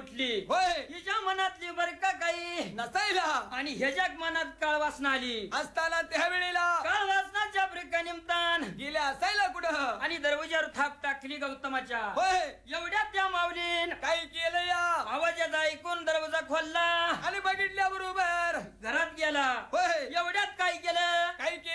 उठली होय हिच्या मनातली बर का काही नसायला आणि ह्याच्या मनात काळवासना आली असताना त्यावेळेला काळवासनाच्या ब्रेका निमतान गेल्या असायला कुठं आणि दरवाजावर थाप टाकली गौतमाच्या होय एवढ्यात त्या माऊलीन काय केलं या